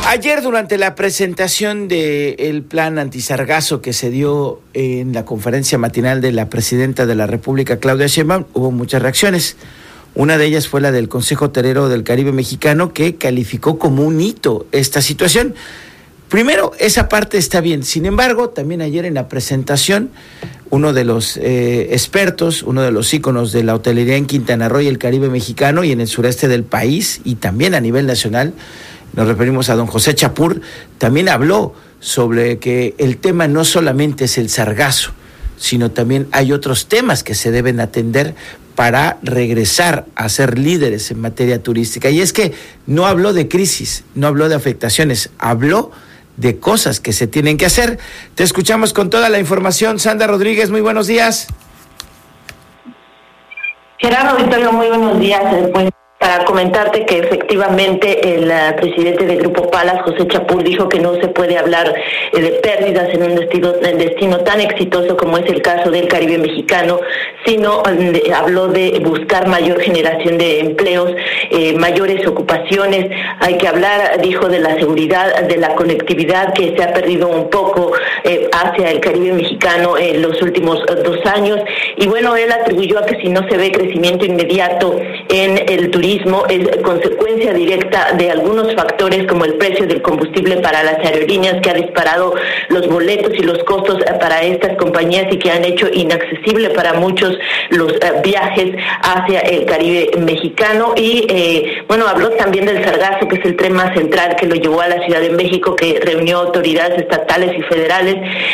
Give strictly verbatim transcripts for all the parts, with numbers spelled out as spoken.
Ayer, durante la presentación del plan antisargazo que se dio en la conferencia matinal de la presidenta de la República, Claudia Sheinbaum, hubo muchas reacciones. Una de ellas fue la del Consejo Hotelero del Caribe Mexicano, que calificó como un hito esta situación. Primero, esa parte está bien. Sin embargo, también ayer en la presentación, uno de los eh, expertos, uno de los íconos de la hotelería en Quintana Roo y el Caribe Mexicano y en el sureste del país, y también a nivel nacional, nos referimos a don José Chapur, también habló sobre que el tema no solamente es el sargazo, sino también hay otros temas que se deben atender para regresar a ser líderes en materia turística. Y es que no habló de crisis, no habló de afectaciones, habló de cosas que se tienen que hacer. Te escuchamos con toda la información. Sandra Rodríguez, muy buenos días. Gerardo, Victorio, muy buenos días. Pues para comentarte que efectivamente el uh, presidente del Grupo Palas, José Chapur, dijo que no se puede hablar eh, de pérdidas en un destino, en destino tan exitoso como es el caso del Caribe Mexicano, sino eh, habló de buscar mayor generación de empleos, eh, mayores ocupaciones. Hay que hablar, dijo, de la seguridad, de la conectividad que se ha perdido un poco eh, hacia el Caribe Mexicano en los últimos uh, dos años. Y bueno, él atribuyó a que si no se ve crecimiento inmediato en el turismo, es consecuencia directa de algunos factores como el precio del combustible para las aerolíneas, que ha disparado los boletos y los costos para estas compañías y que han hecho inaccesible para muchos los uh, viajes hacia el Caribe Mexicano. Y eh, bueno, habló también del sargazo, que es el tema central que lo llevó a la Ciudad de México, que reunió autoridades estatales y federales,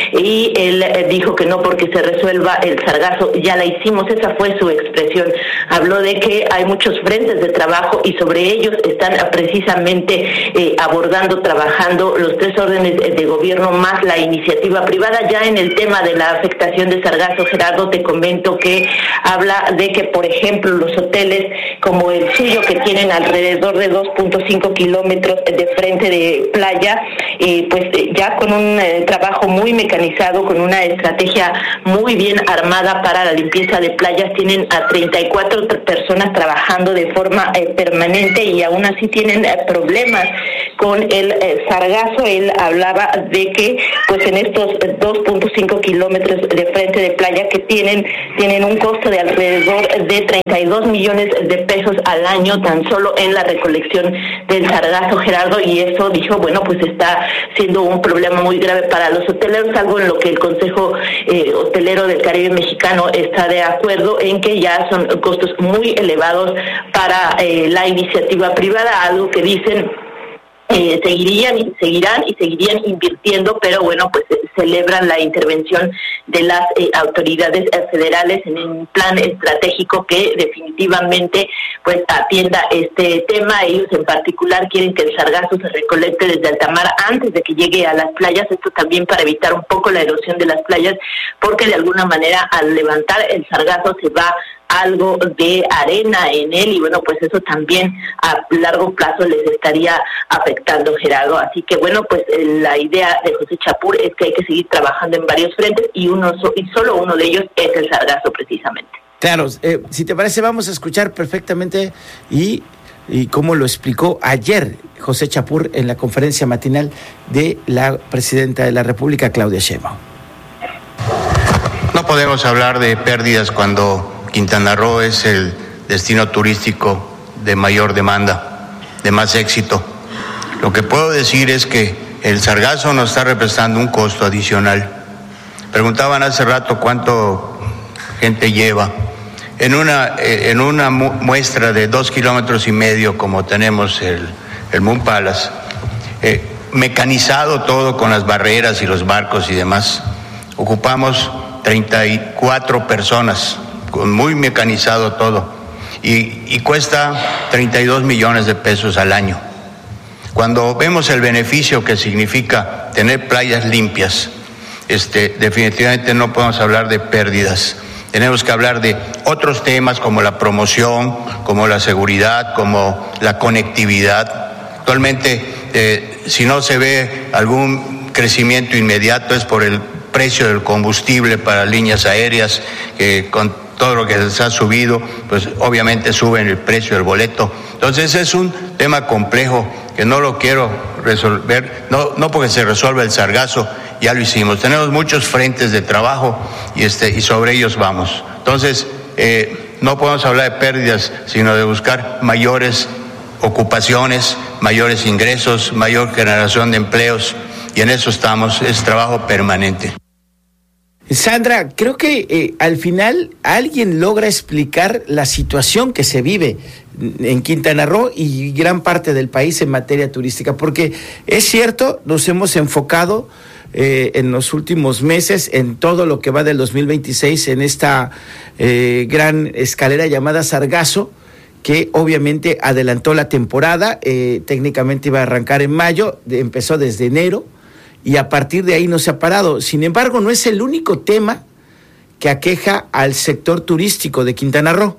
y él eh, dijo que no porque se resuelva el sargazo ya la hicimos. Esa fue su expresión. Habló de que hay muchos frentes de trabajo y sobre ellos están precisamente eh, abordando, trabajando los tres órdenes de gobierno más la iniciativa privada. Ya en el tema de la afectación de sargazo, Gerardo, te comento que habla de que, por ejemplo, los hoteles como el suyo, que tienen alrededor de dos punto cinco kilómetros de frente de playa, eh, pues eh, ya con un eh, trabajo muy mecanizado, con una estrategia muy bien armada para la limpieza de playas, tienen a treinta y cuatro personas trabajando de forma Eh, permanente y aún así tienen eh, problemas con el eh, sargazo. Él hablaba de que pues en estos dos punto cinco kilómetros de frente de playa que tienen tienen un costo de alrededor de treinta y dos millones de pesos al año tan solo en la recolección del sargazo, Gerardo, y eso, dijo, bueno, pues está siendo un problema muy grave para los hoteleros, algo en lo que el Consejo eh, Hotelero del Caribe Mexicano está de acuerdo en que ya son costos muy elevados para Eh, la iniciativa privada, algo que dicen eh, seguirían y seguirán y seguirían invirtiendo, pero bueno, pues eh, celebran la intervención de las eh, autoridades eh, federales en un plan estratégico que definitivamente pues atienda este tema. Ellos en particular quieren que el sargazo se recolecte desde alta mar antes de que llegue a las playas, esto también para evitar un poco la erosión de las playas, porque de alguna manera al levantar el sargazo se va algo de arena en él y bueno, pues eso también a largo plazo les estaría afectando, Gerardo. Así que bueno, pues la idea de José Chapur es que hay que seguir trabajando en varios frentes y uno y solo uno de ellos es el sargazo precisamente. Claro, eh, si te parece vamos a escuchar perfectamente y, y cómo lo explicó ayer José Chapur en la conferencia matinal de la presidenta de la República, Claudia Sheinbaum. No podemos hablar de pérdidas cuando Quintana Roo es el destino turístico de mayor demanda, de más éxito. Lo que puedo decir es que el sargazo nos está representando un costo adicional. Preguntaban hace rato cuánto gente lleva. En una, en una muestra de dos kilómetros y medio, como tenemos el, el Moon Palace, eh, mecanizado todo con las barreras y los barcos y demás, ocupamos treinta y cuatro personas, con muy mecanizado todo, y, y cuesta treinta y dos millones de pesos al año. Cuando vemos el beneficio que significa tener playas limpias, este, definitivamente no podemos hablar de pérdidas. Tenemos que hablar de otros temas como la promoción, como la seguridad, como la conectividad. Actualmente, eh, si no se ve algún crecimiento inmediato es por el precio del combustible para líneas aéreas, que con todo lo que les ha subido, pues obviamente suben el precio del boleto. Entonces es un tema complejo que no lo quiero resolver, no, no porque se resuelva el sargazo, ya lo hicimos. Tenemos muchos frentes de trabajo y, este, y sobre ellos vamos. Entonces, eh, no podemos hablar de pérdidas, sino de buscar mayores ocupaciones, mayores ingresos, mayor generación de empleos, y en eso estamos, es trabajo permanente. Sandra, creo que eh, al final alguien logra explicar la situación que se vive en Quintana Roo y gran parte del país en materia turística, porque es cierto, nos hemos enfocado eh, en los últimos meses en todo lo que va del dos mil veintiséis en esta eh, gran escalera llamada Sargazo, que obviamente adelantó la temporada, eh, técnicamente iba a arrancar en mayo, de, empezó desde enero, y a partir de ahí no se ha parado. Sin embargo, no es el único tema que aqueja al sector turístico de Quintana Roo.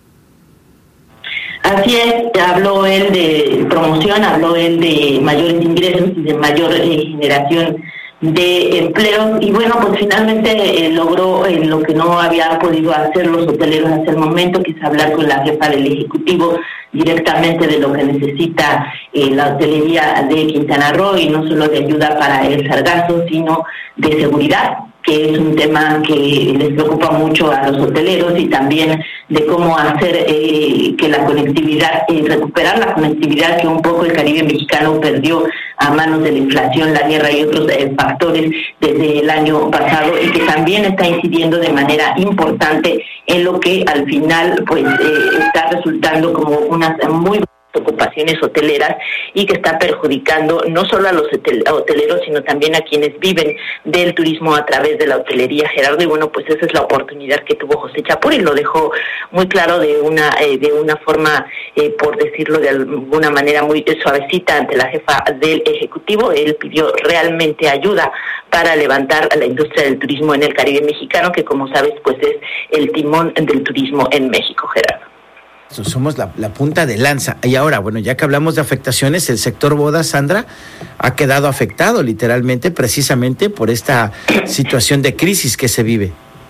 Así es, habló él de promoción, habló él de mayores ingresos y de mayor eh, generación de empleos, y bueno, pues finalmente eh, logró eh, lo que no habían podido hacer los hoteleros hasta el momento, que es hablar con la jefa del Ejecutivo directamente de lo que necesita eh, la hotelería de Quintana Roo, y no solo de ayuda para el sargazo, sino de seguridad, que es un tema que les preocupa mucho a los hoteleros, y también de cómo hacer eh, que la conectividad, eh, recuperar la conectividad que un poco el Caribe mexicano perdió a manos de la inflación, la guerra y otros eh, factores desde el año pasado, y que también está incidiendo de manera importante en lo que al final pues eh, está resultando como unas muy ocupaciones hoteleras, y que está perjudicando no solo a los hoteleros, sino también a quienes viven del turismo a través de la hotelería, Gerardo. Y bueno, pues esa es la oportunidad que tuvo José Chapur, y lo dejó muy claro de una eh, de una forma, eh, por decirlo de alguna manera muy suavecita, ante la jefa del Ejecutivo. Él pidió realmente ayuda para levantar a la industria del turismo en el Caribe mexicano, que como sabes, pues es el timón del turismo en México, Gerardo. Somos la, la punta de lanza. Y ahora, bueno, ya que hablamos de afectaciones, el sector bodas, Sandra, ha quedado afectado literalmente precisamente por esta situación de crisis que se vive.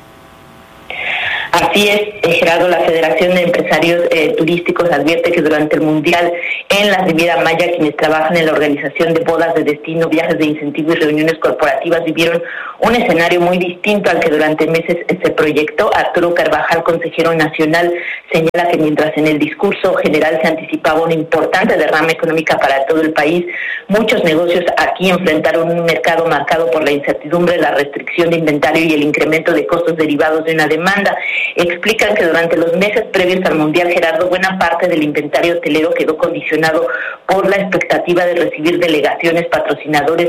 Así es, Gerardo, la Federación de Empresarios eh, Turísticos advierte que durante el Mundial en la Riviera Maya, quienes trabajan en la organización de bodas de destino, viajes de incentivo y reuniones corporativas vivieron un escenario muy distinto al que durante meses se proyectó. Arturo Carvajal, consejero nacional, señala que mientras en el discurso general se anticipaba una importante derrama económica para todo el país, muchos negocios aquí enfrentaron un mercado marcado por la incertidumbre, la restricción de inventario y el incremento de costos derivados de una demanda. Explican que durante los meses previos al Mundial, Gerardo, buena parte del inventario hotelero quedó condicionado por la expectativa de recibir delegaciones, patrocinadores